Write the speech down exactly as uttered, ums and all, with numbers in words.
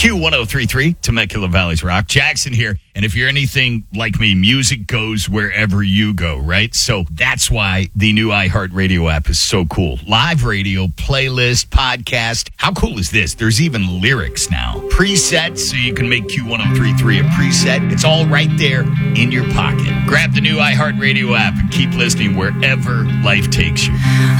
Q one oh three point three, Temecula Valley's Rock. Jackson here. And if you're anything like me, music goes wherever you go, right? So that's why the new iHeartRadio app is so cool. Live radio, playlist, podcast. How cool is this? There's even lyrics now. Presets, so you can make Q one oh three point three a preset. It's all right there in your pocket. Grab the new iHeartRadio app and keep listening wherever life takes you.